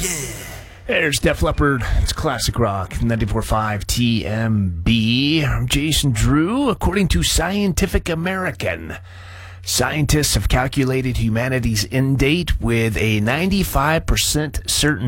There's Def Leppard. It's classic rock. 94.5 TMB. I'm Jason Drew. According to Scientific American, scientists have calculated humanity's end date with a 95% certainty.